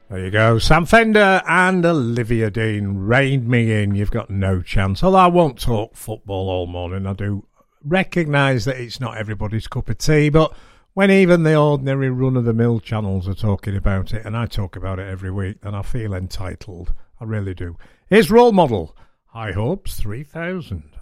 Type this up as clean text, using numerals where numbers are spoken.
There you go. Sam Fender and Olivia Dean, Rein Me In. You've got no chance. Although I won't talk football all morning. I do recognise that it's not everybody's cup of tea, but when even the ordinary run-of-the-mill channels are talking about it, and I talk about it every week, then I feel entitled. I really do. Here's Role Model, High Hopes 3000.